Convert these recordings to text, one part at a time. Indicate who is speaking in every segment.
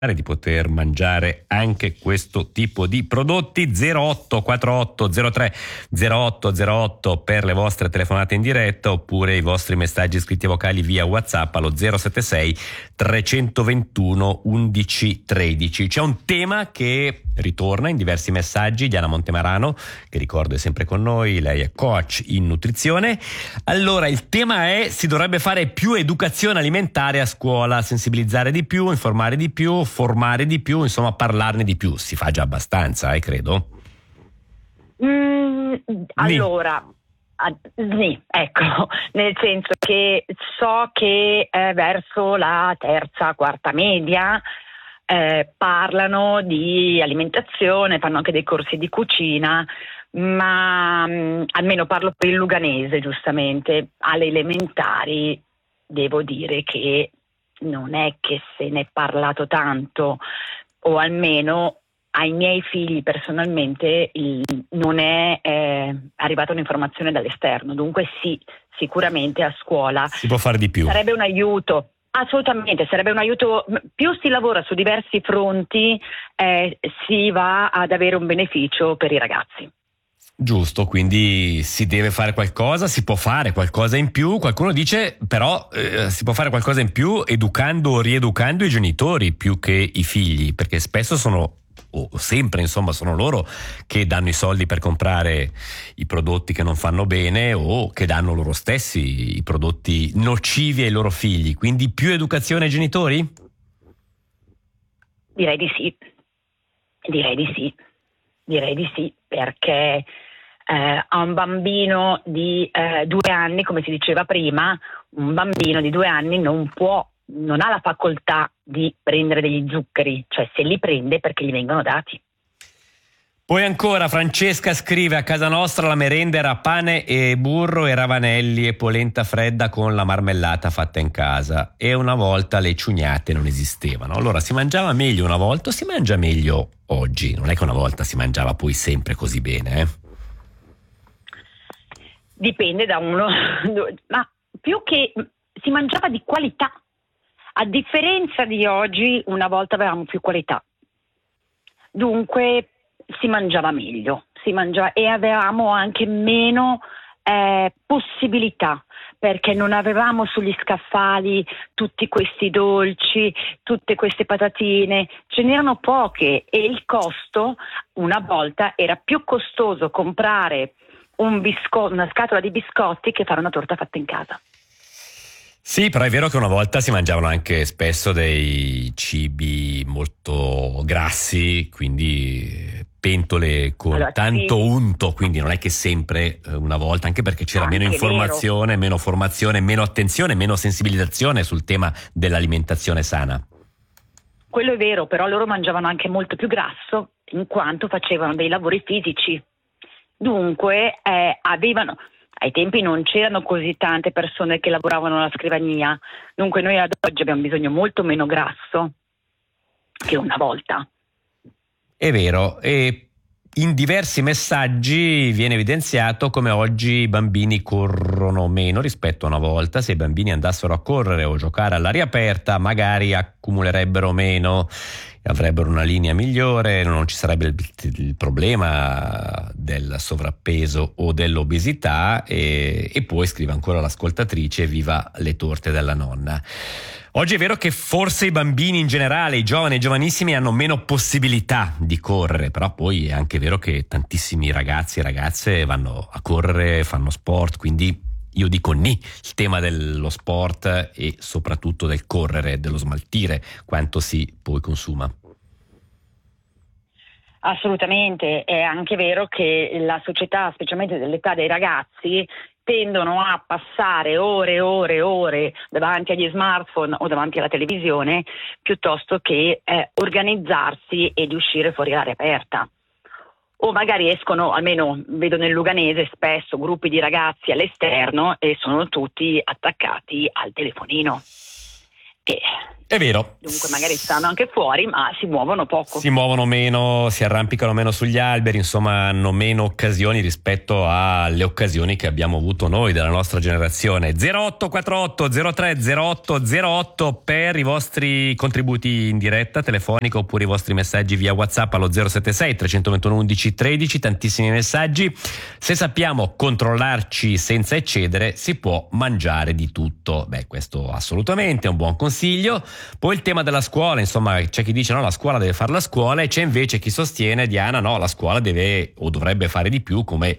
Speaker 1: di poter mangiare anche questo tipo di prodotti. 0848 03 0808 per le vostre telefonate in diretta, oppure i vostri messaggi scritti vocali via WhatsApp allo 076 321 11 13. C'è un tema che ritorna in diversi messaggi. Diana Montemarano, che ricordo è sempre con noi, lei è coach in nutrizione. Allora, il tema è: si dovrebbe fare più educazione alimentare a scuola, sensibilizzare di più, informare di più, formare di più, insomma parlarne di più. Si fa già abbastanza, credo.
Speaker 2: Allora, sì, ecco, nel senso che so che verso la terza, quarta media parlano di alimentazione, fanno anche dei corsi di cucina, ma almeno parlo per il luganese, giustamente, alle elementari devo dire che non è che se ne è parlato tanto, o almeno ai miei figli personalmente non è arrivata un'informazione dall'esterno. Dunque sì, sicuramente a scuola
Speaker 1: si può fare di più.
Speaker 2: Sarebbe un aiuto. Assolutamente, sarebbe un aiuto. Più si lavora su diversi fronti, si va ad avere un beneficio per i ragazzi.
Speaker 1: Giusto, quindi si deve fare qualcosa, si può fare qualcosa in più. Qualcuno dice però si può fare qualcosa in più educando o rieducando i genitori più che i figli, perché spesso sono, o sempre insomma, sono loro che danno i soldi per comprare i prodotti che non fanno bene, o che danno loro stessi i prodotti nocivi ai loro figli. Quindi più educazione ai genitori?
Speaker 2: Direi di sì, perché a un bambino di 2 anni, come si diceva prima, un bambino di 2 anni non ha la facoltà di prendere degli zuccheri, cioè se li prende perché gli vengono dati.
Speaker 1: Poi ancora Francesca scrive: a casa nostra la merenda era pane e burro e ravanelli e polenta fredda con la marmellata fatta in casa, e una volta le ciugnate non esistevano. Allora, si mangiava meglio una volta o si mangia meglio oggi? Non è che una volta si mangiava poi sempre così bene,
Speaker 2: Dipende da uno, ma più che si mangiava di qualità. A differenza di oggi, una volta avevamo più qualità. Dunque si mangiava meglio, e avevamo anche meno possibilità, perché non avevamo sugli scaffali tutti questi dolci, tutte queste patatine, ce n'erano poche, e il costo una volta era più costoso comprare una scatola di biscotti che fare una torta fatta in casa.
Speaker 1: Sì, però è vero che una volta si mangiavano anche spesso dei cibi molto grassi, quindi pentole con tanto unto, quindi non è che sempre una volta, anche perché c'era meno informazione, meno formazione, meno attenzione, meno sensibilizzazione sul tema dell'alimentazione sana.
Speaker 2: Quello è vero, però loro mangiavano anche molto più grasso, in quanto facevano dei lavori fisici. Dunque ai tempi non c'erano così tante persone che lavoravano alla scrivania, dunque noi ad oggi abbiamo bisogno molto meno grasso che una volta.
Speaker 1: È vero, e in diversi messaggi viene evidenziato come oggi i bambini corrono meno rispetto a una volta. Se i bambini andassero a correre o giocare all'aria aperta, magari accumulerebbero meno, avrebbero una linea migliore, non ci sarebbe il problema del sovrappeso o dell'obesità. E poi scrive ancora l'ascoltatrice: viva le torte della nonna. Oggi è vero che forse i bambini in generale, i giovani e i giovanissimi, hanno meno possibilità di correre, però poi è anche vero che tantissimi ragazzi e ragazze vanno a correre, fanno sport, quindi io dico il tema dello sport e soprattutto del correre, dello smaltire quanto si poi consuma.
Speaker 2: Assolutamente, è anche vero che la società, specialmente dell'età dei ragazzi, tendono a passare ore e ore e ore davanti agli smartphone o davanti alla televisione, piuttosto che organizzarsi e di uscire fuori all'aria aperta. O magari escono, almeno vedo nel luganese spesso, gruppi di ragazzi all'esterno e sono tutti attaccati al telefonino.
Speaker 1: È vero.
Speaker 2: Dunque magari stanno anche fuori, ma si muovono poco.
Speaker 1: Si muovono meno, si arrampicano meno sugli alberi, insomma hanno meno occasioni rispetto alle occasioni che abbiamo avuto noi della nostra generazione. 0848 03 08 08 per i vostri contributi in diretta telefonica oppure i vostri messaggi via WhatsApp allo 076 321 11 13, tantissimi messaggi. Se sappiamo controllarci senza eccedere, si può mangiare di tutto. Beh, questo assolutamente è un buon consiglio. Poi il tema della scuola, insomma, c'è chi dice no, la scuola deve fare la scuola, e c'è invece chi sostiene, Diana, no, la scuola deve o dovrebbe fare di più, come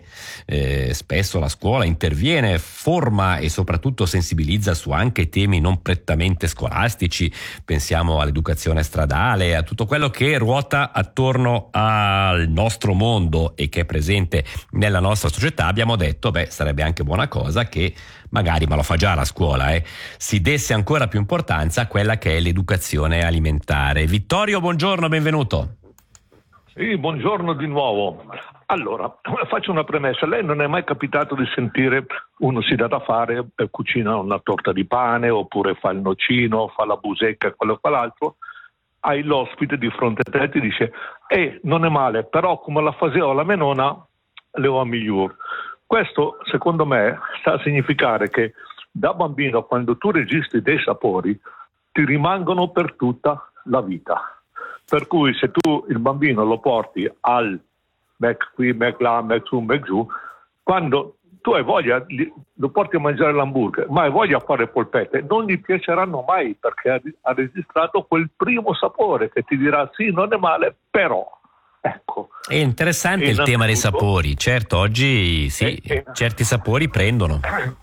Speaker 1: spesso la scuola interviene, forma e soprattutto sensibilizza su anche temi non prettamente scolastici. Pensiamo all'educazione stradale, a tutto quello che ruota attorno al nostro mondo e che è presente nella nostra società. Abbiamo detto, sarebbe anche buona cosa che magari, ma lo fa già la scuola, si desse ancora più importanza a quella che è l'educazione alimentare. Vittorio, buongiorno, benvenuto.
Speaker 3: Sì, buongiorno di nuovo. Allora, faccio una premessa. Lei non è mai capitato di sentire uno si dà da fare, cucina una torta di pane, oppure fa il nocino, fa la busecca e quello e quell'altro, hai l'ospite di fronte a te e ti dice non è male, però come la faceva la mia nonna, le ho a miglior. Questo, secondo me, sta a significare che da bambino, quando tu registri dei sapori, ti rimangono per tutta la vita. Per cui se tu il bambino lo porti al Mac qui, Mac là, Mac su, Mac giù, quando tu hai voglia, lo porti a mangiare l'hamburger, ma hai voglia di fare polpette, non gli piaceranno mai, perché ha registrato quel primo sapore che ti dirà sì, non è male, però... Ecco.
Speaker 1: È interessante il tema dei sapori. Certo, oggi sì, certi sapori prendono.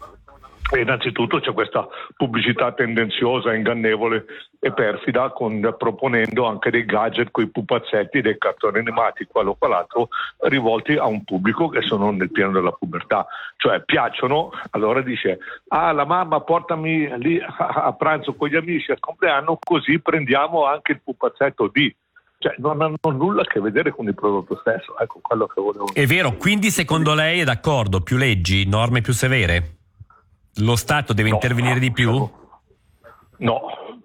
Speaker 3: Innanzitutto c'è questa pubblicità tendenziosa, ingannevole e perfida, proponendo anche dei gadget con i pupazzetti, dei cartoni animati, quello o quell'altro, rivolti a un pubblico che sono nel pieno della pubertà. Cioè piacciono, allora dice la mamma portami lì a pranzo con gli amici al compleanno, così prendiamo anche il pupazzetto di... Cioè non hanno nulla a che vedere con il prodotto stesso, ecco quello che volevo dire.
Speaker 1: È vero, quindi secondo lei è d'accordo, più leggi, norme più severe? Lo Stato deve intervenire di più?
Speaker 3: No.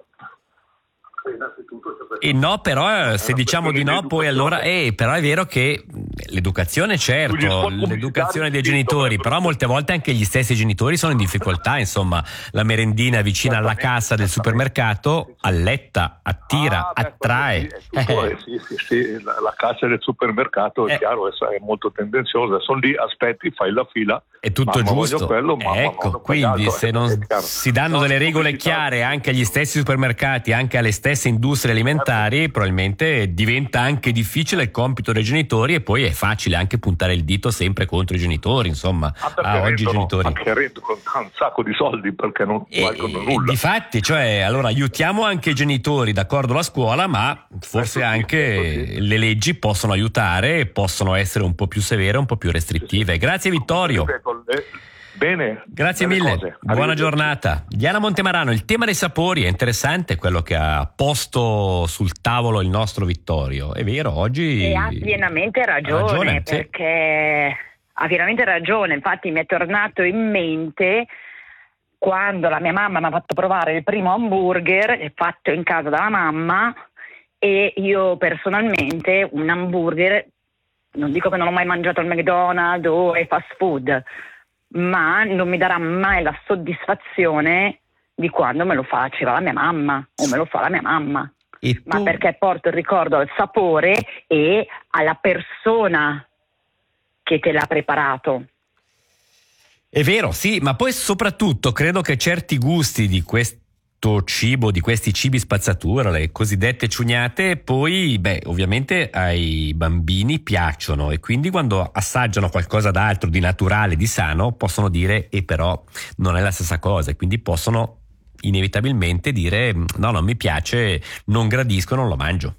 Speaker 1: E no, però se diciamo di no, poi allora però è vero che l'educazione, certo, l'educazione dei genitori, però molte volte anche gli stessi genitori sono in difficoltà, insomma, la merendina vicina alla cassa del supermercato alletta, attira, attrae.
Speaker 3: Sì, la cassa del supermercato è chiaro, è molto tendenziosa, sono lì, aspetti, fai la fila.
Speaker 1: È tutto giusto.
Speaker 3: Quello,
Speaker 1: ecco, quindi se non si danno delle regole chiare anche agli stessi supermercati, anche alle stesse industrie alimentari, probabilmente diventa anche difficile il compito dei genitori, e poi è facile anche puntare il dito sempre contro i genitori, insomma. Oggi i genitori
Speaker 3: anche rendono un sacco di soldi perché non valgono nulla.
Speaker 1: Difatti, cioè, allora aiutiamo anche i genitori, d'accordo, la scuola, ma forse anche le leggi possono aiutare e possono essere un po' più severe, un po' più restrittive. Grazie Vittorio.
Speaker 3: Bene,
Speaker 1: grazie mille, buona giornata. Diana Montemarano, il tema dei sapori è interessante, quello che ha posto sul tavolo il nostro Vittorio. È vero, oggi...
Speaker 2: E ha pienamente ragione, perché ha veramente ragione. Infatti mi è tornato in mente quando la mia mamma mi ha fatto provare il primo hamburger fatto in casa dalla mamma, e io personalmente un hamburger, non dico che non ho mai mangiato al McDonald's o ai fast food, ma non mi darà mai la soddisfazione di quando me lo faceva la mia mamma o me lo fa la mia mamma. Ma perché porto il ricordo al sapore e alla persona che te l'ha preparato.
Speaker 1: È vero, sì, ma poi soprattutto credo che certi gusti di questo cibo, di questi cibi spazzatura, le cosiddette ciugnate, poi ovviamente ai bambini piacciono, e quindi quando assaggiano qualcosa d'altro, di naturale, di sano, possono dire però non è la stessa cosa, e quindi possono inevitabilmente dire no, non mi piace, non gradisco, non lo mangio.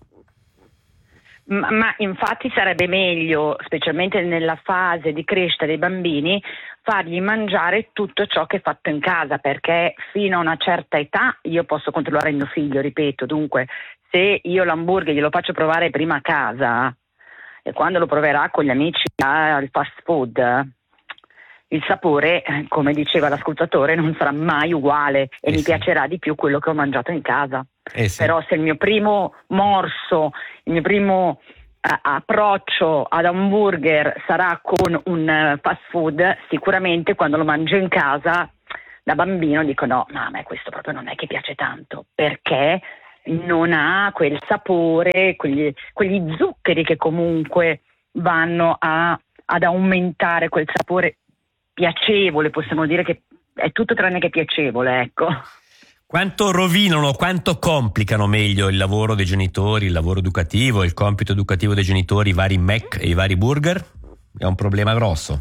Speaker 2: Ma infatti sarebbe meglio, specialmente nella fase di crescita dei bambini, fargli mangiare tutto ciò che è fatto in casa, perché fino a una certa età io posso controllare il mio figlio, ripeto. Dunque, se io l'hamburger glielo faccio provare prima a casa, e quando lo proverà con gli amici al fast food, il sapore, come diceva l'ascoltatore, non sarà mai uguale e mi piacerà di più quello che ho mangiato in casa. Però se il mio primo morso, il mio primo approccio ad hamburger sarà con un fast food, sicuramente quando lo mangio in casa da bambino dico no, ma a me questo proprio non è che piace tanto, perché non ha quel sapore, quegli zuccheri che comunque vanno ad aumentare quel sapore piacevole, possiamo dire che è tutto tranne che piacevole, ecco.
Speaker 1: Quanto rovinano, quanto complicano meglio il lavoro dei genitori, il lavoro educativo, il compito educativo dei genitori, i vari Mac e i vari burger? È un problema grosso.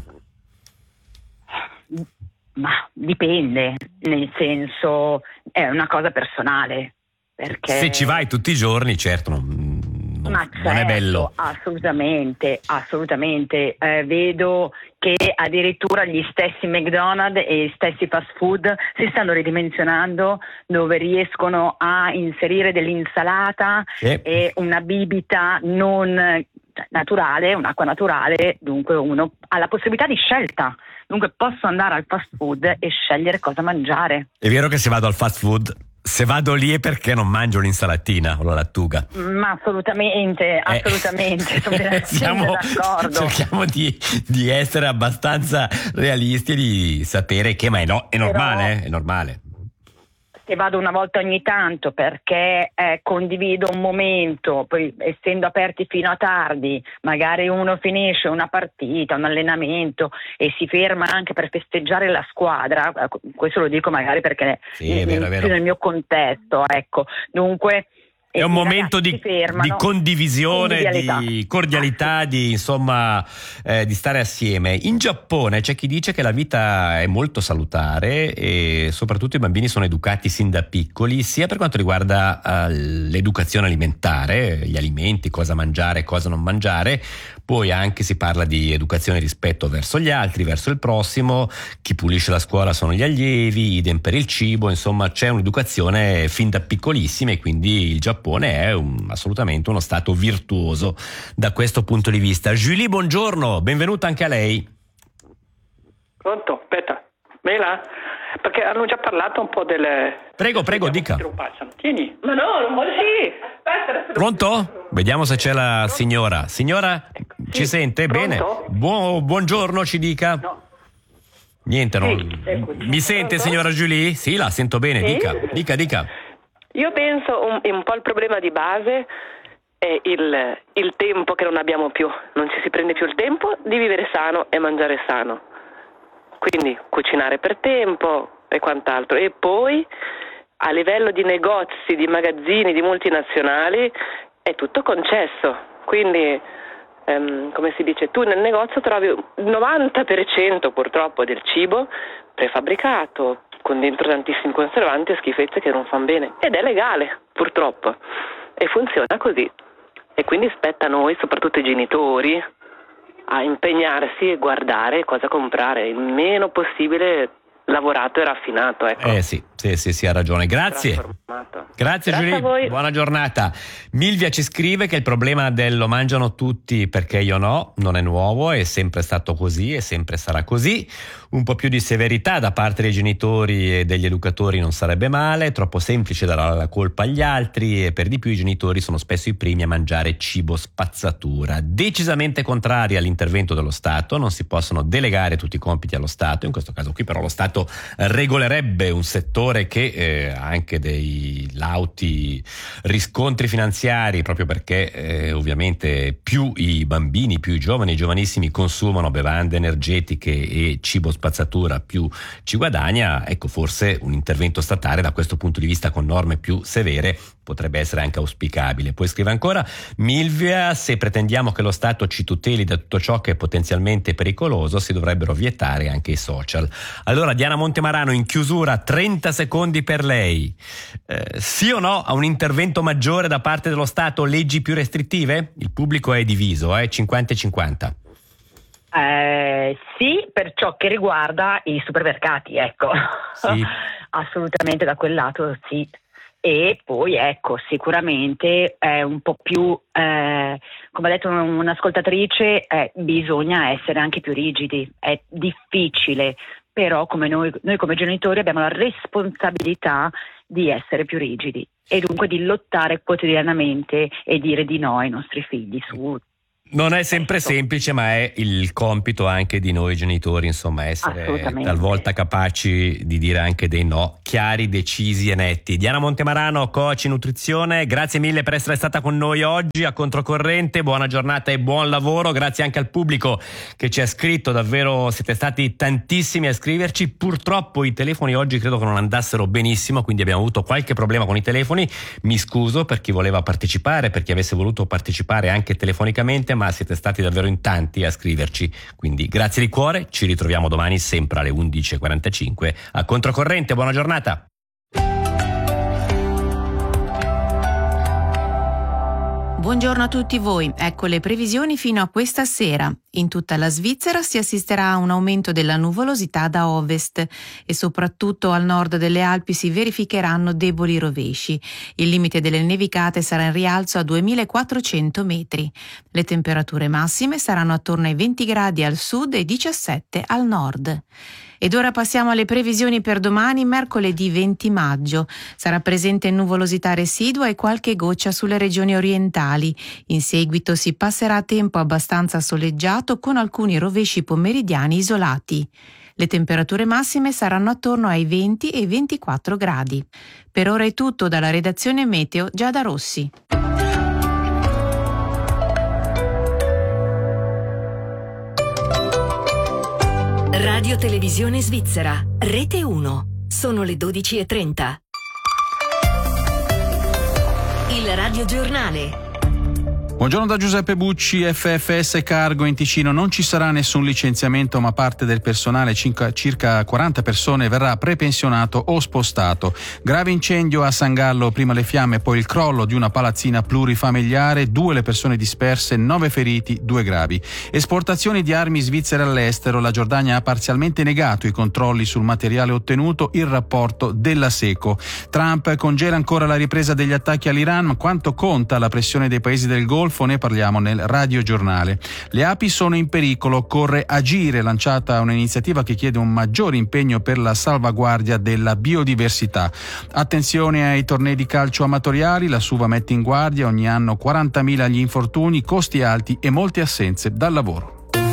Speaker 2: Ma dipende, nel senso è una cosa personale. Perché
Speaker 1: se ci vai tutti i giorni, certo, non è bello.
Speaker 2: Assolutamente. Vedo che addirittura gli stessi McDonald's e gli stessi fast food si stanno ridimensionando, dove riescono a inserire dell'insalata e una bibita non naturale, un'acqua naturale, dunque uno ha la possibilità di scelta. Dunque posso andare al fast food e scegliere cosa mangiare.
Speaker 1: È vero che se vado al fast food, se vado lì è perché non mangio l'insalatina o la lattuga.
Speaker 2: Ma assolutamente, sono d'accordo.
Speaker 1: Cerchiamo di essere abbastanza realisti e di sapere che è normale, è normale.
Speaker 2: Se vado una volta ogni tanto perché condivido un momento, poi essendo aperti fino a tardi, magari uno finisce una partita, un allenamento e si ferma anche per festeggiare la squadra, questo lo dico magari perché è vero. Più nel mio contesto, ecco. Dunque
Speaker 1: è un momento di condivisione, di cordialità, di stare assieme. In Giappone c'è chi dice che la vita è molto salutare e soprattutto i bambini sono educati sin da piccoli, sia per quanto riguarda l'educazione alimentare, gli alimenti, cosa mangiare, cosa non mangiare. Poi anche si parla di educazione e rispetto verso gli altri, verso il prossimo. Chi pulisce la scuola sono gli allievi, idem per il cibo. Insomma, c'è un'educazione fin da piccolissima e quindi il Giappone è assolutamente uno stato virtuoso da questo punto di vista. Julie, buongiorno, benvenuta anche a lei.
Speaker 4: Pronto? Aspetta, Mela? Perché hanno già parlato un po' delle...
Speaker 1: Prego, dica.
Speaker 4: Tieni. Ma no, non voglio... Sì. Aspetta.
Speaker 1: Pronto? Vediamo se c'è la signora. Signora, ci
Speaker 4: sì.
Speaker 1: sente?
Speaker 4: Pronto?
Speaker 1: Bene. Buongiorno, ci dica.
Speaker 4: No.
Speaker 1: Niente, no.
Speaker 4: Eccoci.
Speaker 1: Mi sente, signora Julie? Sì, la sento bene.
Speaker 4: Sì?
Speaker 1: Dica.
Speaker 4: Io penso un po' il problema di base è il tempo che non abbiamo più. Non ci si prende più il tempo di vivere sano e mangiare sano. Quindi cucinare per tempo e quant'altro. E poi a livello di negozi, di magazzini, di multinazionali è tutto concesso. Quindi, come si dice, tu nel negozio trovi il 90% purtroppo del cibo prefabbricato, con dentro tantissimi conservanti e schifezze che non fanno bene. Ed è legale, purtroppo. E funziona così. E quindi spetta a noi, soprattutto i genitori, a impegnarsi e guardare cosa comprare, il meno possibile lavorato e raffinato, ecco.
Speaker 1: Sì, ha ragione. Grazie Giulia,
Speaker 4: a voi.
Speaker 1: Buona giornata. Milvia ci scrive che il problema del lo mangiano tutti perché io no, non è nuovo, è sempre stato così e sempre sarà così. Un po' più di severità da parte dei genitori e degli educatori non sarebbe male, è troppo semplice dare la colpa agli altri e per di più i genitori sono spesso i primi a mangiare cibo spazzatura. Decisamente contrari all'intervento dello Stato, non si possono delegare tutti i compiti allo Stato, in questo caso qui però lo Stato regolerebbe un settore che ha anche dei lauti riscontri finanziari, proprio perché ovviamente più i bambini, più i giovanissimi consumano bevande energetiche e cibo spazzatura, più ci guadagna. Ecco, forse un intervento statale da questo punto di vista con norme più severe potrebbe essere anche auspicabile. Poi scrive ancora Milvia: se pretendiamo che lo Stato ci tuteli da tutto ciò che è potenzialmente pericoloso, si dovrebbero vietare anche i social. Allora, Diana Montemarano, in chiusura, 30 secondi per lei. Sì o no a un intervento maggiore da parte dello Stato, leggi più restrittive? Il pubblico è diviso, 50-50.
Speaker 2: Sì, per ciò che riguarda i supermercati, ecco.
Speaker 1: Sì.
Speaker 2: Assolutamente, da quel lato sì. E poi ecco, sicuramente è un po' più, come ha detto un'ascoltatrice, bisogna essere anche più rigidi, è difficile, però come noi come genitori abbiamo la responsabilità di essere più rigidi e dunque di lottare quotidianamente e dire di no ai nostri figli su.
Speaker 1: Non è sempre semplice, ma è il compito anche di noi genitori, insomma, essere talvolta capaci di dire anche dei no, chiari, decisi e netti. Diana Montemarano, coach in nutrizione, grazie mille per essere stata con noi oggi a Controcorrente, buona giornata e buon lavoro, grazie anche al pubblico che ci ha scritto, davvero siete stati tantissimi a scriverci, purtroppo i telefoni oggi credo che non andassero benissimo, quindi abbiamo avuto qualche problema con i telefoni, mi scuso per chi voleva partecipare, per chi avesse voluto partecipare anche telefonicamente, ma siete stati davvero in tanti a scriverci, quindi grazie di cuore, ci ritroviamo domani sempre alle 11:45 a Controcorrente, buona giornata.
Speaker 5: Buongiorno a tutti voi, ecco le previsioni fino a questa sera. In tutta la Svizzera si assisterà a un aumento della nuvolosità da ovest e soprattutto al nord delle Alpi si verificheranno deboli rovesci. Il limite delle nevicate sarà in rialzo a 2400 metri. Le temperature massime saranno attorno ai 20 gradi al sud e 17 al nord. Ed ora passiamo alle previsioni per domani, mercoledì 20 maggio. Sarà presente nuvolosità residua e qualche goccia sulle regioni orientali. In seguito si passerà a tempo abbastanza soleggiato con alcuni rovesci pomeridiani isolati. Le temperature massime saranno attorno ai 20 e 24 gradi. Per ora è tutto dalla redazione Meteo Giada Rossi.
Speaker 6: Radio Televisione Svizzera, Rete 1. Sono le 12:30. Il radiogiornale.
Speaker 7: Buongiorno da Giuseppe Bucci. FFS Cargo in Ticino non ci sarà nessun licenziamento, ma parte del personale, circa 40 persone, verrà prepensionato o spostato. Grave incendio a San Gallo, prima le fiamme, poi il crollo di una palazzina plurifamiliare, 2 le persone disperse, 9 feriti, 2 gravi. Esportazioni di armi svizzere all'estero, la Giordania ha parzialmente negato i controlli sul materiale ottenuto, il rapporto della SECO. Trump congela ancora la ripresa degli attacchi all'Iran, ma quanto conta la pressione dei paesi del Golfo? Ne parliamo nel radiogiornale. Le api sono in pericolo, occorre agire, lanciata un'iniziativa che chiede un maggiore impegno per la salvaguardia della biodiversità. Attenzione ai tornei di calcio amatoriali, la Suva mette in guardia, ogni anno 40.000 gli infortuni, costi alti e molte assenze dal lavoro.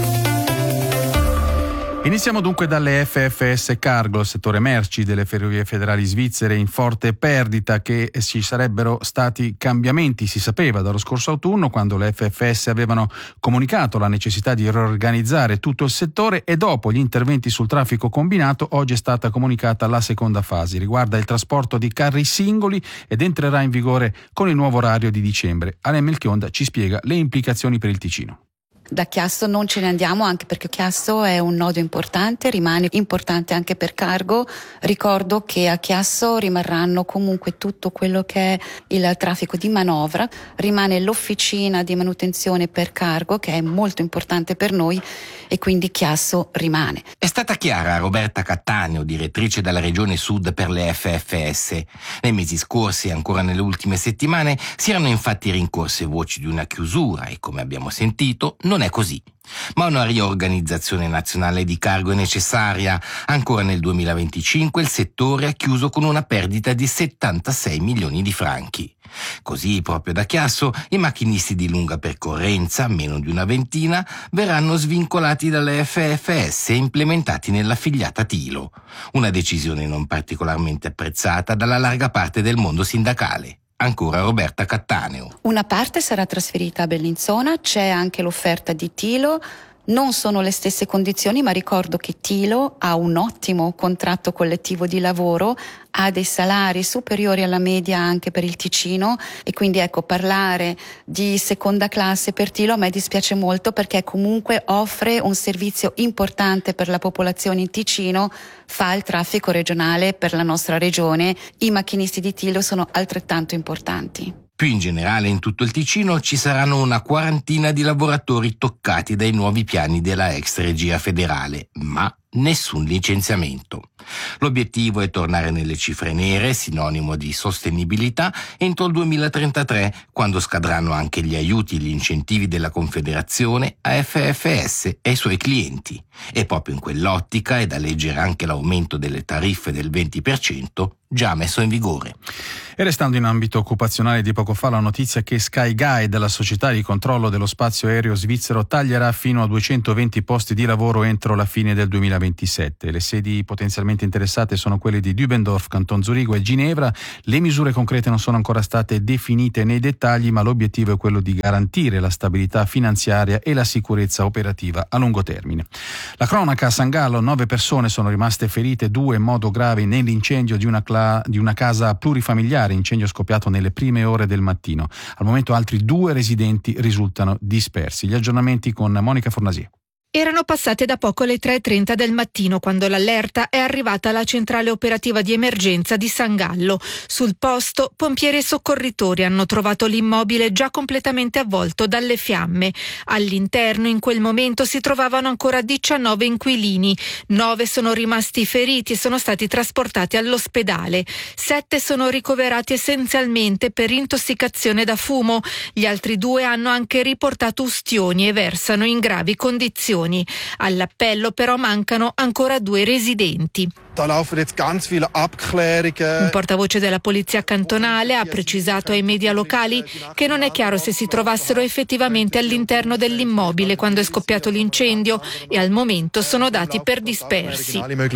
Speaker 7: Iniziamo dunque dalle FFS Cargo, il settore merci delle ferrovie federali svizzere in forte perdita, che ci sarebbero stati cambiamenti, si sapeva dallo scorso autunno, quando le FFS avevano comunicato la necessità di riorganizzare tutto il settore, e dopo gli interventi sul traffico combinato oggi è stata comunicata la seconda fase. Riguarda il trasporto di carri singoli ed entrerà in vigore con il nuovo orario di dicembre. Ale Melchionda ci spiega le implicazioni per il Ticino.
Speaker 8: Da Chiasso non ce ne andiamo, anche perché Chiasso è un nodo importante, rimane importante anche per Cargo. Ricordo che a Chiasso rimarranno comunque tutto quello che è il traffico di manovra, rimane l'officina di manutenzione per Cargo, che è molto importante per noi, e quindi Chiasso rimane.
Speaker 9: È stata chiara Roberta Cattaneo, direttrice della Regione Sud per le FFS. Nei mesi scorsi e ancora nelle ultime settimane si erano infatti rincorse voci di una chiusura e, come abbiamo sentito, non è così. Ma una riorganizzazione nazionale di Cargo è necessaria. Ancora nel 2025 il settore ha chiuso con una perdita di 76 milioni di franchi. Così, proprio da Chiasso, i macchinisti di lunga percorrenza, meno di una ventina, verranno svincolati dalle FFS e implementati nell'affiliata Tilo. Una decisione non particolarmente apprezzata dalla larga parte del mondo sindacale. Ancora Roberta Cattaneo.
Speaker 8: Una parte sarà trasferita a Bellinzona, c'è anche l'offerta di Tilo. Non sono le stesse condizioni, ma ricordo che Tilo ha un ottimo contratto collettivo di lavoro, ha dei salari superiori alla media anche per il Ticino, e quindi ecco, parlare di seconda classe per Tilo a me dispiace molto, perché comunque offre un servizio importante per la popolazione in Ticino, fa il traffico regionale per la nostra regione. I macchinisti di Tilo sono altrettanto importanti.
Speaker 9: Più in generale in tutto il Ticino ci saranno una quarantina di lavoratori toccati dai nuovi piani della ex regia federale, ma nessun licenziamento. L'obiettivo è tornare nelle cifre nere, sinonimo di sostenibilità, entro il 2033, quando scadranno anche gli aiuti e gli incentivi della Confederazione a FFS e ai suoi clienti. E proprio in quell'ottica è da leggere anche l'aumento delle tariffe del 20%, già messo in vigore.
Speaker 7: E restando in ambito occupazionale, di poco fa la notizia che Skyguide, la società di controllo dello spazio aereo svizzero, taglierà fino a 220 posti di lavoro entro la fine del 2027. Le sedi potenzialmente interessate sono quelle di Dübendorf, Canton Zurigo e Ginevra. Le misure concrete non sono ancora state definite nei dettagli, ma l'obiettivo è quello di garantire la stabilità finanziaria e la sicurezza operativa a lungo termine. La cronaca a San Gallo: 9 persone sono rimaste ferite, 2 in modo grave nell'incendio di una casa plurifamiliare, incendio scoppiato nelle prime ore del mattino. Al momento altri 2 residenti risultano dispersi. Gli aggiornamenti con Monica Fornasier.
Speaker 10: Erano passate da poco le 3:30 del mattino quando l'allerta è arrivata alla centrale operativa di emergenza di San Gallo. Sul posto, pompieri e soccorritori hanno trovato l'immobile già completamente avvolto dalle fiamme. All'interno in quel momento si trovavano ancora 19 inquilini. 9 sono rimasti feriti e sono stati trasportati all'ospedale. 7 sono ricoverati essenzialmente per intossicazione da fumo. Gli altri 2 hanno anche riportato ustioni e versano in gravi condizioni. All'appello però mancano ancora 2 residenti. Un portavoce della polizia cantonale ha precisato ai media locali che non è chiaro se si trovassero effettivamente all'interno dell'immobile quando è scoppiato l'incendio e al momento sono dati per dispersi.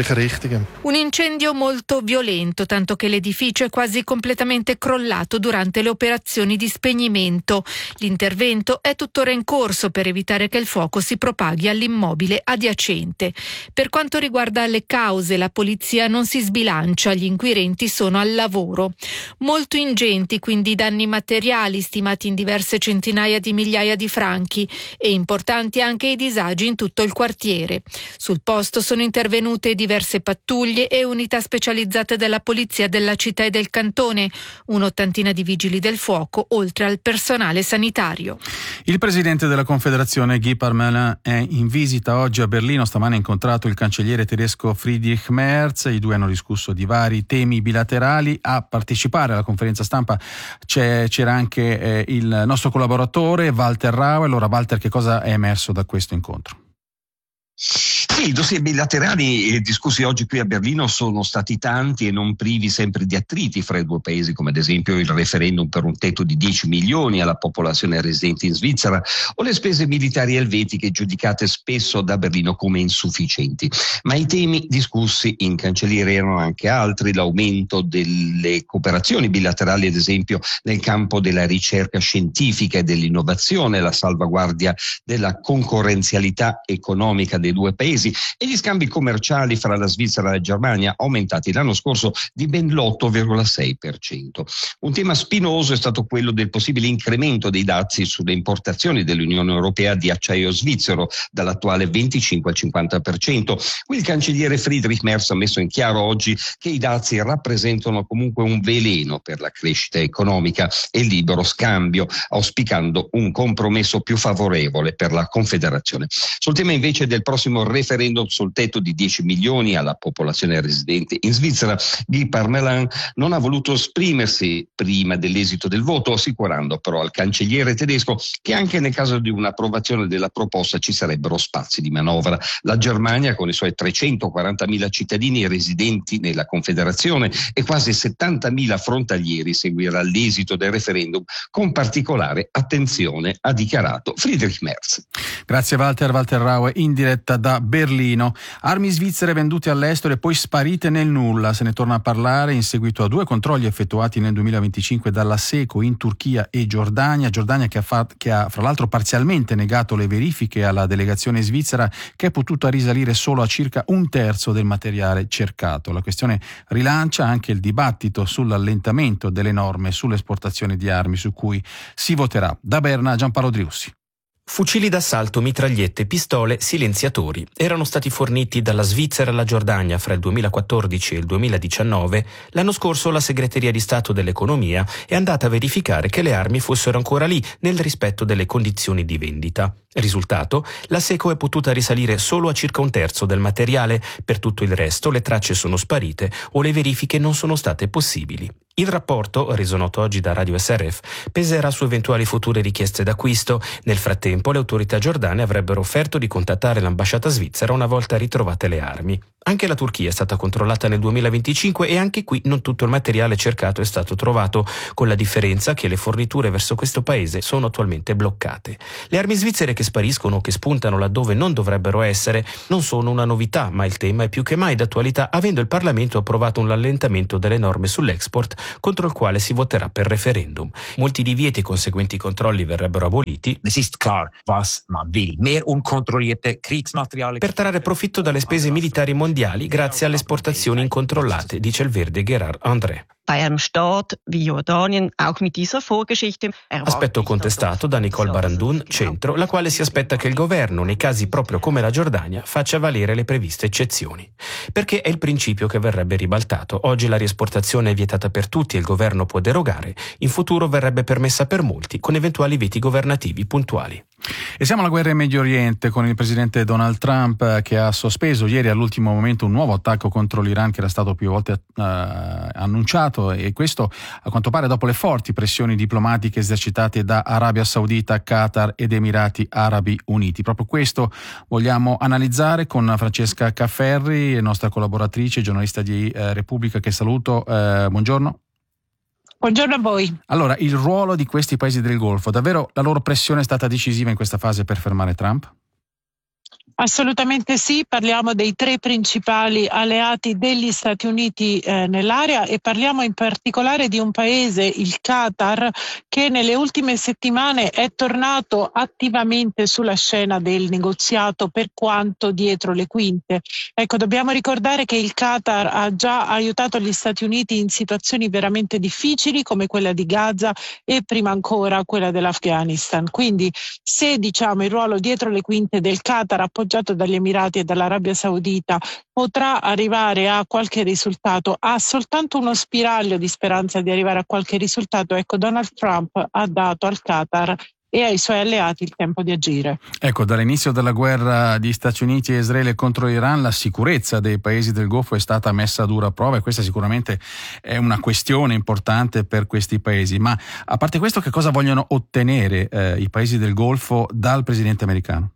Speaker 10: Un incendio molto violento, tanto che l'edificio è quasi completamente crollato durante le operazioni di spegnimento. L'intervento è tuttora in corso per evitare che il fuoco si propaghi all'immobile adiacente. Per quanto riguarda le cause, la polizia non si sbilancia, gli inquirenti sono al lavoro. Molto ingenti quindi i danni materiali, stimati in diverse centinaia di migliaia di franchi, e importanti anche i disagi in tutto il quartiere. Sul posto sono intervenute diverse pattuglie e unità specializzate della polizia della città e del cantone, un'ottantina di vigili del fuoco, oltre al personale sanitario.
Speaker 7: Il presidente della Confederazione, Guy Parmelin, è in visita oggi a Berlino. Stamane ha incontrato il cancelliere tedesco Friedrich Merz. I due hanno discusso di vari temi bilaterali. A partecipare alla conferenza stampa c'era anche il nostro collaboratore Walter Rau. Allora Walter, che cosa è emerso da questo incontro?
Speaker 11: Sì, i dossier bilaterali discussi oggi qui a Berlino sono stati tanti e non privi sempre di attriti fra i due paesi, come ad esempio il referendum per un tetto di 10 milioni alla popolazione residente in Svizzera o le spese militari elvetiche giudicate spesso da Berlino come insufficienti. Ma i temi discussi in cancelliere erano anche altri: l'aumento delle cooperazioni bilaterali, ad esempio nel campo della ricerca scientifica e dell'innovazione, la salvaguardia della concorrenzialità economica dei due paesi e gli scambi commerciali fra la Svizzera e la Germania, aumentati l'anno scorso di ben l'8,6%. Un tema spinoso è stato quello del possibile incremento dei dazi sulle importazioni dell'Unione Europea di acciaio svizzero dall'attuale 25 al 50%. Qui il cancelliere Friedrich Merz ha messo in chiaro oggi che i dazi rappresentano comunque un veleno per la crescita economica e il libero scambio, auspicando un compromesso più favorevole per la Confederazione. Sul tema invece del prossimo referendum sul tetto di 10 milioni alla popolazione residente in Svizzera, Guy Parmelin non ha voluto esprimersi prima dell'esito del voto, assicurando però al cancelliere tedesco che anche nel caso di un'approvazione della proposta ci sarebbero spazi di manovra. La Germania, con i suoi 340.000 cittadini residenti nella Confederazione e quasi 70.000 frontalieri, seguirà l'esito del referendum con particolare attenzione, ha dichiarato Friedrich Merz.
Speaker 7: Grazie Walter Rau in diretta da Berlino. Armi svizzere vendute all'estero e poi sparite nel nulla. Se ne torna a parlare in seguito a 2 controlli effettuati nel 2025 dalla SECO in Turchia e Giordania che ha fra l'altro parzialmente negato le verifiche alla delegazione svizzera, che è potuta risalire solo a circa 1/3 del materiale cercato. La questione rilancia anche il dibattito sull'allentamento delle norme sull'esportazione di armi, su cui si voterà. Da Berna, Giampaolo Driussi.
Speaker 12: Fucili d'assalto, mitragliette, pistole, silenziatori erano stati forniti dalla Svizzera alla Giordania fra il 2014 e il 2019. L'anno scorso la Segreteria di Stato dell'Economia è andata a verificare che le armi fossero ancora lì, nel rispetto delle condizioni di vendita. Risultato: la SECO è potuta risalire solo a circa un terzo del materiale. Per tutto il resto le tracce sono sparite o le verifiche non sono state possibili. Il rapporto, reso noto oggi da Radio SRF, peserà su eventuali future richieste d'acquisto. Nel frattempo le autorità giordane avrebbero offerto di contattare l'ambasciata svizzera una volta ritrovate le armi. Anche la Turchia è stata controllata nel 2025 e anche qui non tutto il materiale cercato è stato trovato, con la differenza che le forniture verso questo paese sono attualmente bloccate. Le armi svizzere che spariscono o che spuntano laddove non dovrebbero essere non sono una novità, ma il tema è più che mai d'attualità, avendo il Parlamento approvato un rallentamento delle norme sull'export, contro il quale si voterà per referendum. Molti divieti e conseguenti controlli verrebbero aboliti.
Speaker 13: Es ist klar, was man will. Mehr unkontrollierte Kriegsmaterialien.
Speaker 12: Per trarre profitto dalle spese militari mondiali grazie alle esportazioni incontrollate, dice il verde Gerard André.
Speaker 14: Bei einem Staat wie Jordanien, auch mit dieser Vorgeschichte.
Speaker 12: Aspetto contestato da Nicole Barandoun, Centro, la quale si aspetta che il governo, nei casi proprio come la Giordania, faccia valere le previste eccezioni. Perché è il principio che verrebbe ribaltato. Oggi la riesportazione è vietata per tutti e il governo può derogare. In futuro verrebbe permessa per molti, con eventuali veti governativi puntuali.
Speaker 7: E siamo alla guerra in Medio Oriente, con il presidente Donald Trump che ha sospeso ieri all'ultimo momento un nuovo attacco contro l'Iran che era stato più volte annunciato, e questo a quanto pare dopo le forti pressioni diplomatiche esercitate da Arabia Saudita, Qatar ed Emirati Arabi Uniti. Proprio questo vogliamo analizzare con Francesca Cafferri, nostra collaboratrice, giornalista di Repubblica, che saluto. Buongiorno.
Speaker 15: Buongiorno a voi.
Speaker 7: Allora, il ruolo di questi paesi del Golfo, davvero la loro pressione è stata decisiva in questa fase per fermare Trump?
Speaker 15: Assolutamente sì, parliamo dei tre principali alleati degli Stati Uniti nell'area e parliamo in particolare di un paese, il Qatar, che nelle ultime settimane è tornato attivamente sulla scena del negoziato, per quanto dietro le quinte. Ecco, dobbiamo ricordare che il Qatar ha già aiutato gli Stati Uniti in situazioni veramente difficili come quella di Gaza e prima ancora quella dell'Afghanistan. Quindi se il ruolo dietro le quinte del Qatar appoggiato dagli Emirati e dall'Arabia Saudita potrà arrivare a qualche risultato, ha soltanto uno spiraglio di speranza di arrivare a qualche risultato. Ecco, Donald Trump ha dato al Qatar e ai suoi alleati il tempo di agire.
Speaker 7: Ecco, dall'inizio della guerra di Stati Uniti e Israele contro Iran, la sicurezza dei paesi del Golfo è stata messa a dura prova, e questa sicuramente è una questione importante per questi paesi. Ma a parte questo, che cosa vogliono ottenere i paesi del Golfo dal presidente americano?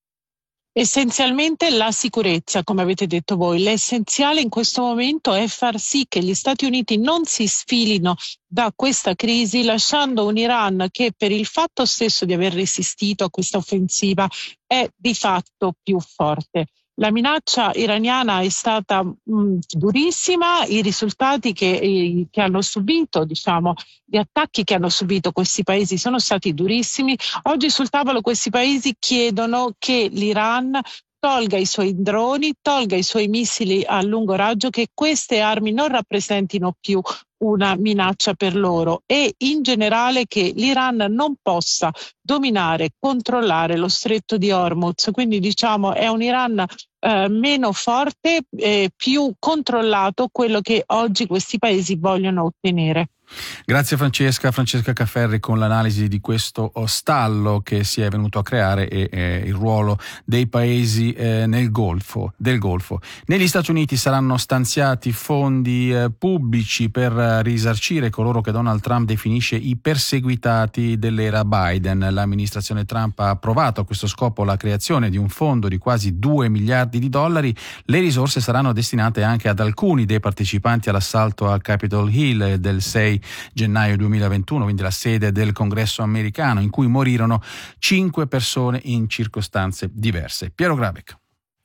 Speaker 15: Essenzialmente la sicurezza, come avete detto voi. L'essenziale in questo momento è far sì che gli Stati Uniti non si sfilino da questa crisi, lasciando un Iran che, per il fatto stesso di aver resistito a questa offensiva, è di fatto più forte. La minaccia iraniana è stata durissima, i risultati che hanno subito, gli attacchi che hanno subito questi paesi sono stati durissimi. Oggi sul tavolo questi paesi chiedono che l'Iran tolga i suoi droni, tolga i suoi missili a lungo raggio, che queste armi non rappresentino più una minaccia per loro, e in generale che l'Iran non possa dominare, controllare lo stretto di Hormuz. Quindi è un Iran meno forte, più controllato, quello che oggi questi paesi vogliono ottenere.
Speaker 7: Grazie Francesca Cafferri con l'analisi di questo stallo che si è venuto a creare e il ruolo dei paesi del Golfo. Negli Stati Uniti saranno stanziati fondi pubblici per risarcire coloro che Donald Trump definisce i perseguitati dell'era Biden. L'amministrazione Trump ha approvato a questo scopo la creazione di un fondo di quasi $2 miliardi. Le risorse saranno destinate anche ad alcuni dei partecipanti all'assalto al Capitol Hill del 6 gennaio 2021, quindi la sede del Congresso americano, in cui morirono 5 persone in circostanze diverse. Piero Grabeck.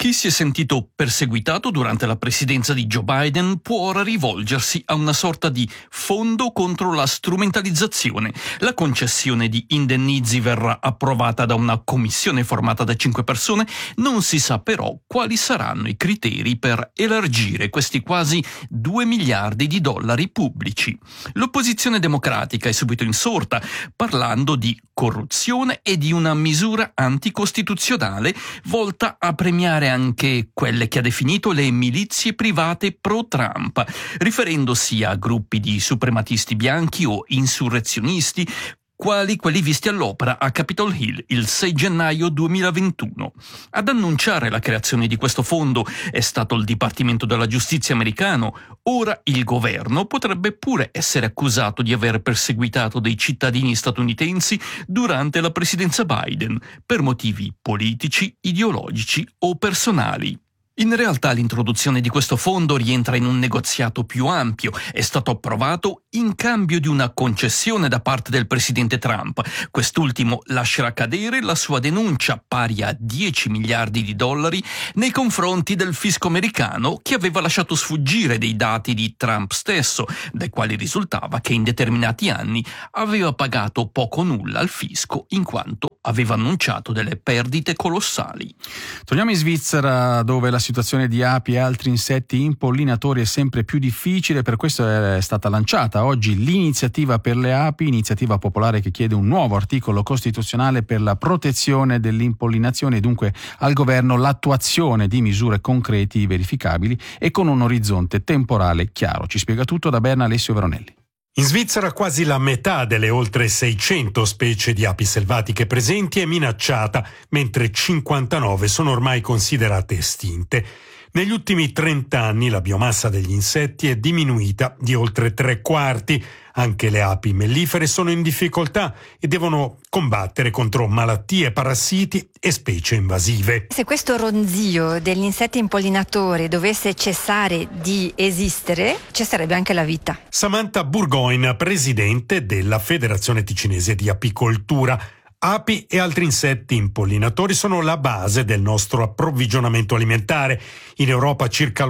Speaker 16: Chi si è sentito perseguitato durante la presidenza di Joe Biden può ora rivolgersi a una sorta di fondo contro la strumentalizzazione. La concessione di indennizzi verrà approvata da una commissione formata da 5 persone. Non si sa però quali saranno i criteri per elargire questi quasi 2 miliardi di dollari pubblici. L'opposizione democratica è subito insorta, parlando di corruzione e di una misura anticostituzionale volta a premiare anche quelle che ha definito le milizie private pro-Trump, riferendosi a gruppi di suprematisti bianchi o insurrezionisti, quali quelli visti all'opera a Capitol Hill il 6 gennaio 2021. Ad annunciare la creazione di questo fondo è stato il Dipartimento della Giustizia americano. Ora il governo potrebbe pure essere accusato di aver perseguitato dei cittadini statunitensi durante la presidenza Biden per motivi politici, ideologici o personali. In realtà l'introduzione di questo fondo rientra in un negoziato più ampio. È stato approvato in cambio di una concessione da parte del presidente Trump. Quest'ultimo lascerà cadere la sua denuncia, pari a 10 miliardi di dollari, nei confronti del fisco americano, che aveva lasciato sfuggire dei dati di Trump stesso, dai quali risultava che in determinati anni aveva pagato poco o nulla al fisco, in quanto aveva annunciato delle perdite colossali.
Speaker 7: Torniamo in Svizzera, dove la situazione di api e altri insetti impollinatori è sempre più difficile. Per questo è stata lanciata oggi l'iniziativa per le api, iniziativa popolare che chiede un nuovo articolo costituzionale per la protezione dell'impollinazione e dunque al governo l'attuazione di misure concrete, verificabili e con un orizzonte temporale chiaro. Ci spiega tutto da Berna Alessio Veronelli.
Speaker 17: In Svizzera quasi la metà delle oltre 600 specie di api selvatiche presenti è minacciata, mentre 59 sono ormai considerate estinte. Negli ultimi 30 anni la biomassa degli insetti è diminuita di oltre 3/4. Anche le api mellifere sono in difficoltà e devono combattere contro malattie, parassiti e specie invasive.
Speaker 18: Se questo ronzio degli insetti impollinatori dovesse cessare di esistere, cesserebbe anche la vita.
Speaker 17: Samantha Burgoyne, presidente della Federazione Ticinese di Apicoltura. Api e altri insetti impollinatori sono la base del nostro approvvigionamento alimentare. In Europa circa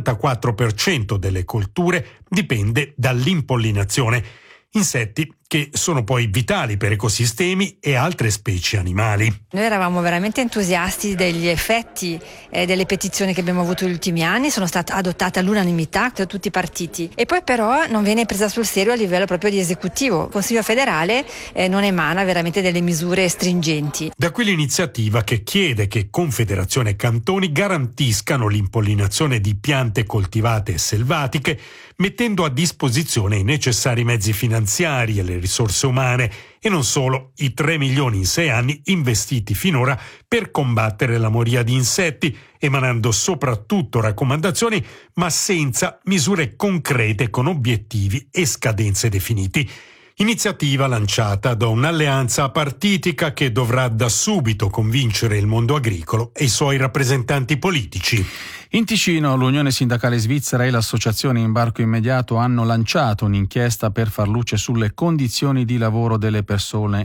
Speaker 17: l'84% delle colture dipende dall'impollinazione. Insetti che sono poi vitali per ecosistemi e altre specie animali.
Speaker 18: Noi eravamo veramente entusiasti degli effetti delle petizioni che abbiamo avuto negli ultimi anni, sono state adottate all'unanimità da tutti i partiti e poi però non viene presa sul serio a livello proprio di esecutivo. Il Consiglio federale non emana veramente delle misure stringenti.
Speaker 17: Da qui l'iniziativa che chiede che Confederazione e cantoni garantiscano l'impollinazione di piante coltivate e selvatiche, mettendo a disposizione i necessari mezzi finanziari e le risorse umane e non solo i 3 milioni in 6 anni investiti finora per combattere la moria di insetti, emanando soprattutto raccomandazioni ma senza misure concrete con obiettivi e scadenze definiti. Iniziativa lanciata da un'alleanza partitica che dovrà da subito convincere il mondo agricolo e i suoi rappresentanti politici.
Speaker 7: In Ticino l'Unione Sindacale Svizzera e l'Associazione Imbarco Immediato hanno lanciato un'inchiesta per far luce sulle condizioni di lavoro delle persone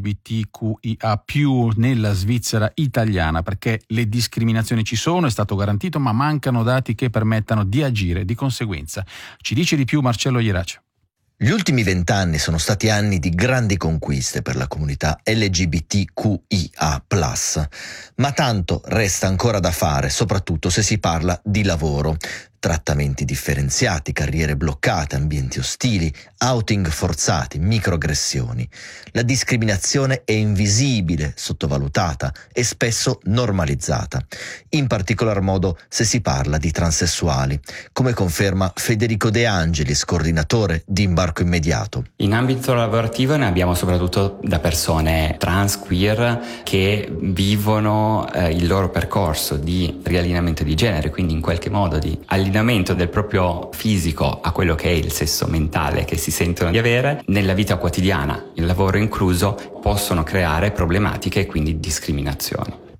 Speaker 7: LGBTQIA+ nella Svizzera italiana, perché le discriminazioni ci sono, è stato garantito, ma mancano dati che permettano di agire di conseguenza. Ci dice di più Marcello Ierace.
Speaker 19: Gli ultimi 20 anni sono stati anni di grandi conquiste per la comunità LGBTQIA+, ma tanto resta ancora da fare, soprattutto se si parla di lavoro. Trattamenti differenziati, carriere bloccate, ambienti ostili, outing forzati, microaggressioni. La discriminazione è invisibile, sottovalutata e spesso normalizzata, in particolar modo se si parla di transessuali, come conferma Federico De Angelis, coordinatore di Imbarco Immediato.
Speaker 20: In ambito lavorativo ne abbiamo soprattutto da persone trans, queer, che vivono il loro percorso di riallineamento di genere, quindi in qualche modo di allineamento del proprio fisico a quello che è il sesso mentale che si sentono di avere nella vita quotidiana, il lavoro incluso, possono creare problematiche e quindi discriminazioni.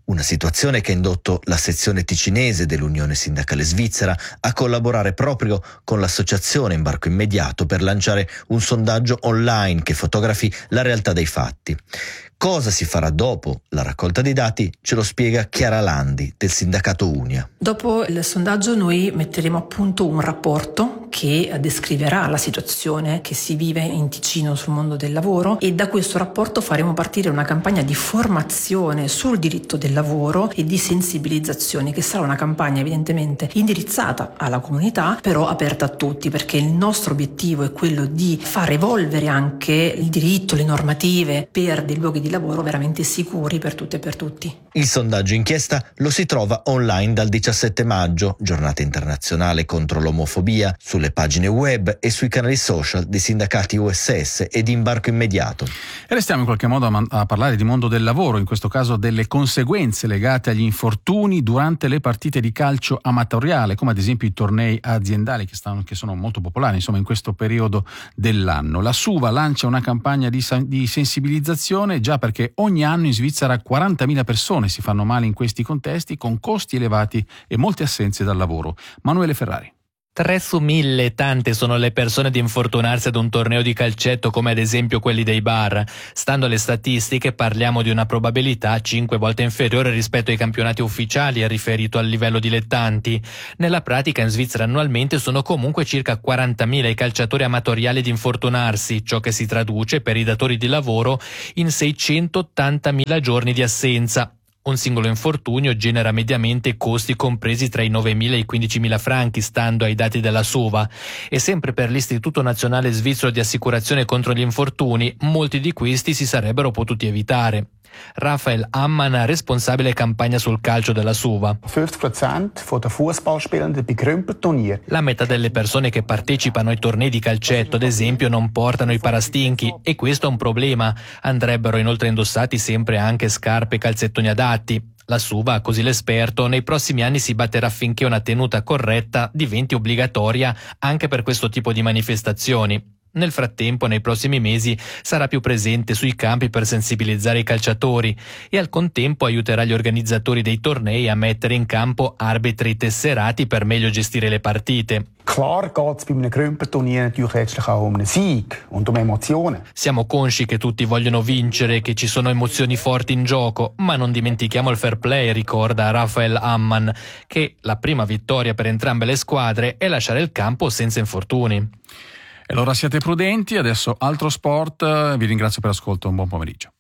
Speaker 19: Una situazione che ha indotto la sezione ticinese dell'Unione Sindacale Svizzera a collaborare proprio con l'associazione Imbarco Immediato per lanciare un sondaggio online che fotografi la realtà dei fatti. Cosa si farà dopo la raccolta dei dati ce lo spiega Chiara Landi del sindacato Unia.
Speaker 21: Dopo il sondaggio noi metteremo a punto un rapporto che descriverà la situazione che si vive in Ticino sul mondo del lavoro, e da questo rapporto faremo partire una campagna di formazione sul diritto del lavoro e di sensibilizzazione, che sarà una campagna evidentemente indirizzata alla comunità, però aperta a tutti, perché il nostro obiettivo è quello di far evolvere anche il diritto, le normative per dei luoghi di lavoro veramente sicuri per tutte e per tutti.
Speaker 19: Il sondaggio inchiesta lo si trova online dal 17 maggio, giornata internazionale contro l'omofobia, sulle pagine web e sui canali social dei sindacati USS e di Imbarco Immediato.
Speaker 7: E restiamo in qualche modo a parlare di mondo del lavoro, in questo caso delle conseguenze legate agli infortuni durante le partite di calcio amatoriale, come ad esempio i tornei aziendali che sono molto popolari insomma in questo periodo dell'anno. La SUVA lancia una campagna di sensibilizzazione, già perché ogni anno in Svizzera 40.000 persone si fanno male in questi contesti, con costi elevati e molte assenze dal lavoro. Manuele Ferrari.
Speaker 22: 3 su 1000, tante sono le persone ad infortunarsi ad un torneo di calcetto, come ad esempio quelli dei bar. Stando alle statistiche parliamo di una probabilità 5 volte inferiore rispetto ai campionati ufficiali riferito al livello dilettanti. Nella pratica in Svizzera annualmente sono comunque circa 40.000 i calciatori amatoriali ad infortunarsi, ciò che si traduce per i datori di lavoro in 680.000 giorni di assenza. Un singolo infortunio genera mediamente costi compresi tra i 9.000 e i 15.000 franchi, stando ai dati della SUVA. E sempre per l'Istituto Nazionale Svizzero di Assicurazione contro gli Infortuni, molti di questi si sarebbero potuti evitare. Raphael Ammann, responsabile campagna sul calcio della SUVA.
Speaker 23: 50% der Fußballspielenden bei Krümperturnieren.
Speaker 22: La metà delle persone che partecipano ai tornei di calcetto, ad esempio, non portano i parastinchi, e questo è un problema. Andrebbero inoltre indossati sempre anche scarpe e calzettoni adatti. La SUVA, così l'esperto, nei prossimi anni si batterà affinché una tenuta corretta diventi obbligatoria anche per questo tipo di manifestazioni. Nel frattempo, nei prossimi mesi, sarà più presente sui campi per sensibilizzare i calciatori e al contempo aiuterà gli organizzatori dei tornei a mettere in campo arbitri tesserati per meglio gestire le partite.
Speaker 23: Klar geht es bei einem Krümperturnier natürlich letztlich auch um einen Sieg und um Emotionen.
Speaker 22: Siamo consci che tutti vogliono vincere, che ci sono emozioni forti in gioco, ma non dimentichiamo il fair play, ricorda Raphael Ammann, che la prima vittoria per entrambe le squadre è lasciare il campo senza infortuni.
Speaker 7: E allora siate prudenti, adesso altro sport, vi ringrazio per l'ascolto, un buon pomeriggio.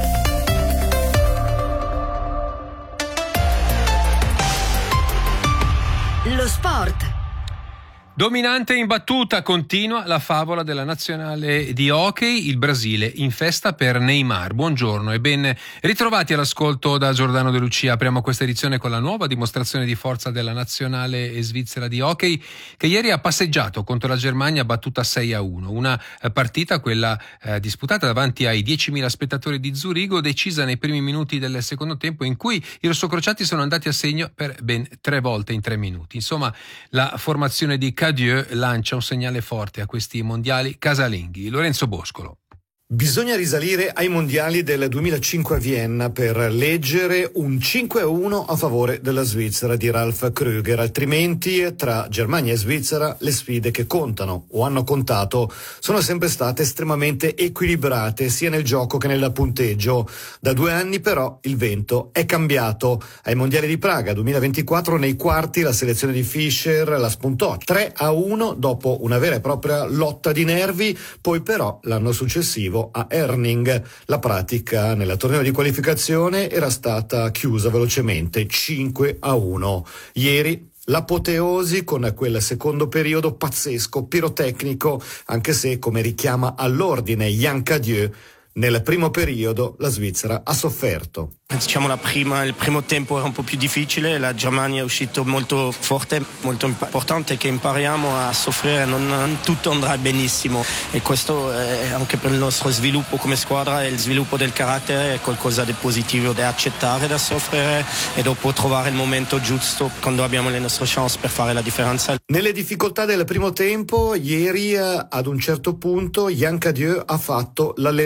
Speaker 6: Lo sport.
Speaker 24: Dominante e imbattuta continua la favola della nazionale di hockey, il Brasile in festa per Neymar. Buongiorno e ben ritrovati all'ascolto da Giordano De Lucia. Apriamo questa edizione con la nuova dimostrazione di forza della nazionale svizzera di hockey, che ieri ha passeggiato contro la Germania battuta 6-1. Una partita, quella disputata davanti ai 10.000 spettatori di Zurigo, decisa nei primi minuti del secondo tempo, in cui i rossocrociati sono andati a segno per ben 3 volte in 3 minuti. Insomma, la formazione di Cadieux lancia un segnale forte a questi mondiali casalinghi. Lorenzo Boscolo.
Speaker 25: Bisogna risalire ai mondiali del 2005 a Vienna per leggere un 5-1 a favore della Svizzera di Ralf Krüger, altrimenti tra Germania e Svizzera le sfide che contano o hanno contato sono sempre state estremamente equilibrate sia nel gioco che nel punteggio. Da 2 anni però il vento è cambiato. Ai mondiali di Praga 2024 nei quarti la selezione di Fischer la spuntò 3-1 dopo una vera e propria lotta di nervi, poi però l'anno successivo a Herning la pratica nel torneo di qualificazione era stata chiusa velocemente 5-1. Ieri l'apoteosi con quel secondo periodo pazzesco, pirotecnico, anche se, come richiama all'ordine Jan Cadieux, nel primo periodo la Svizzera ha sofferto.
Speaker 26: Diciamo il primo tempo era un po' più difficile, la Germania è uscito molto forte, molto importante che impariamo a soffrire, non tutto andrà benissimo e questo è anche per il nostro sviluppo come squadra, e il sviluppo del carattere è qualcosa di positivo da accettare, da soffrire e dopo trovare il momento giusto quando abbiamo le nostre chance per fare la differenza.
Speaker 25: Nelle difficoltà del primo tempo, ieri ad un certo punto Jan Cadieux ha fatto l'allenatore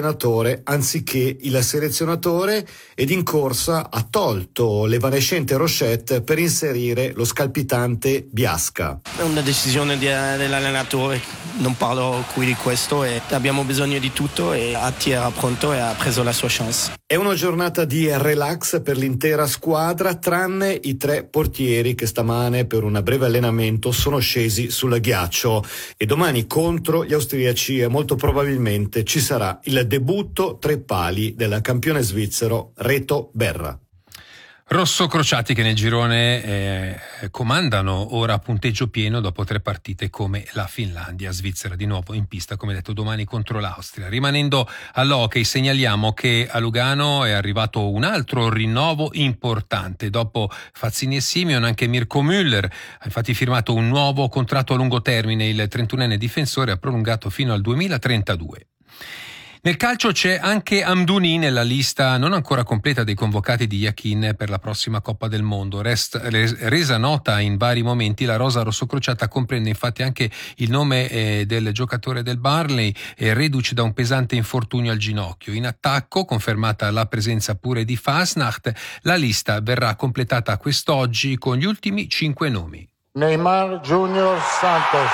Speaker 25: allenatore anziché il selezionatore, ed in corsa ha tolto l'evanescente Rochette per inserire lo scalpitante Biasca.
Speaker 26: È una decisione dell'allenatore, non parlo qui di questo, e abbiamo bisogno di tutto, e Atti era pronto e ha preso la sua chance.
Speaker 25: È una giornata di relax per l'intera squadra, tranne i 3 portieri che stamane per un breve allenamento sono scesi sul ghiaccio, e domani contro gli austriaci molto probabilmente ci sarà il debutto tra i pali del campione svizzero Reto Berra.
Speaker 24: Rosso Crociati che nel girone comandano ora a punteggio pieno dopo 3 partite come la Finlandia. Svizzera di nuovo in pista, come detto, domani contro l'Austria. Rimanendo all'hockey, segnaliamo che a Lugano è arrivato un altro rinnovo importante. Dopo Fazzini e Simeon, anche Mirko Müller ha infatti firmato un nuovo contratto a lungo termine. Il 31enne difensore ha prolungato fino al 2032. Nel calcio c'è anche Amdouni nella lista non ancora completa dei convocati di Yakin per la prossima Coppa del Mondo. Resa nota in vari momenti, la rosa rossocrociata comprende infatti anche il nome del giocatore del Burnley, reduce da un pesante infortunio al ginocchio. In attacco, confermata la presenza pure di Fasnacht, la lista verrà completata quest'oggi con gli ultimi 5 nomi.
Speaker 1: Neymar Junior Santos.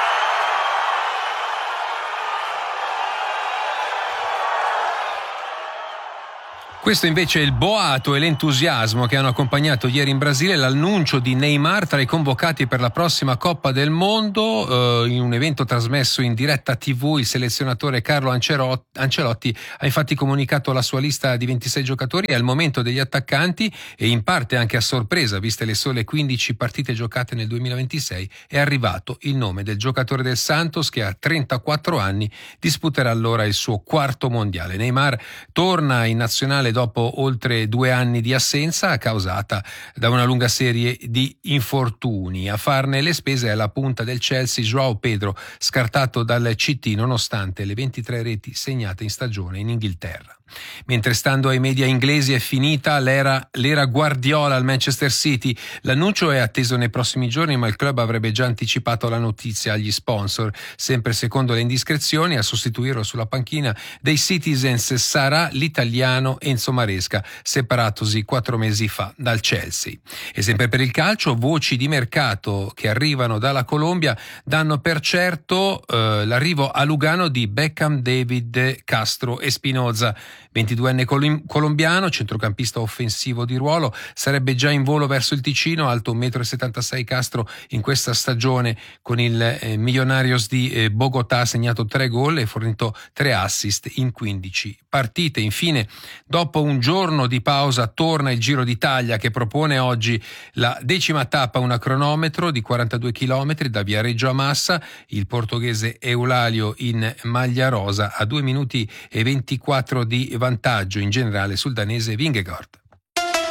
Speaker 24: Questo invece è il boato e l'entusiasmo che hanno accompagnato ieri in Brasile l'annuncio di Neymar tra i convocati per la prossima Coppa del Mondo. In un evento trasmesso in diretta TV, il selezionatore Carlo Ancelotti ha infatti comunicato la sua lista di 26 giocatori, e al momento degli attaccanti, e in parte anche a sorpresa viste le sole 15 partite giocate nel 2026, è arrivato il nome del giocatore del Santos che a 34 anni disputerà allora il suo 4º mondiale. Neymar torna in nazionale dopo oltre 2 anni di assenza causata da una lunga serie di infortuni. A farne le spese è la punta del Chelsea João Pedro, scartato dal CT nonostante le 23 reti segnate in stagione in Inghilterra. Mentre stando ai media inglesi è finita l'era Guardiola al Manchester City. L'annuncio è atteso nei prossimi giorni, ma il club avrebbe già anticipato la notizia agli sponsor. Sempre secondo le indiscrezioni, a sostituirlo sulla panchina dei Citizens sarà l'italiano Enzo Maresca, separatosi 4 mesi fa dal Chelsea. E sempre per il calcio, voci di mercato che arrivano dalla Colombia danno per certo l'arrivo a Lugano di Beckham, David, Castro e Spinoza. 22enne colombiano, centrocampista offensivo di ruolo, sarebbe già in volo verso il Ticino, alto 1,76 m. Castro in questa stagione con il Millonarios di Bogotà ha segnato 3 gol e fornito 3 assist in 15 partite. Infine, dopo un giorno di pausa, torna il Giro d'Italia che propone oggi la 10ª tappa, una cronometro di 42 km da Viareggio a Massa. Il portoghese Eulalio in maglia rosa a 2 minuti e 24 di vantaggio in generale sul danese Vingegaard.